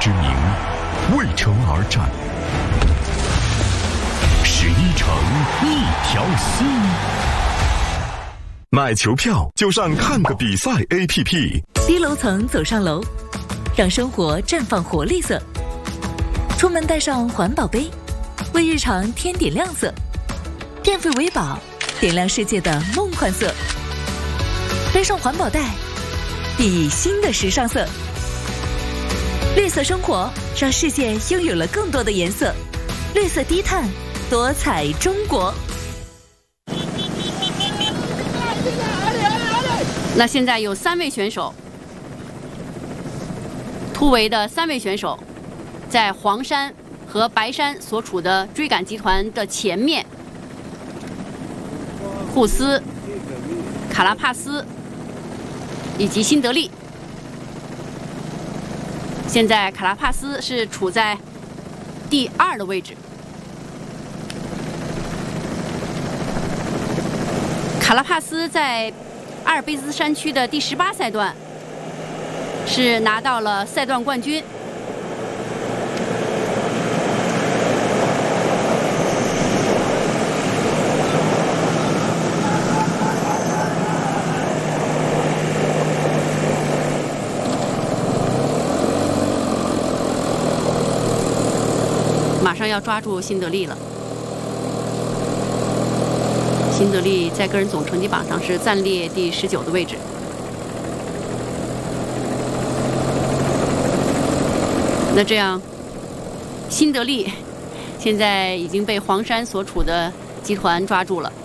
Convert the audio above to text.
之名，为城而战。11城一条心。买球票就上看个比赛 APP。 低楼层走上楼，让生活绽放活力色。出门带上环保杯，为日常添点亮色。电费为宝，点亮世界的梦幻色。背上环保袋，熠熠新的时尚色。绿色生活让世界拥有了更多的颜色。绿色低碳，多彩中国。 那现在有3位选手，突围的3位选手，在黄山和白山所处的追赶集团的前面，库斯、卡拉帕斯以及辛德利。现在卡拉帕斯是处在第2的位置。卡拉帕斯在阿尔卑斯山区的第18赛段是拿到了赛段冠军。马上要抓住辛德利了。辛德利在个人总成绩榜上是暂列第19的位置。那这样，辛德利现在已经被黄山所处的集团抓住了。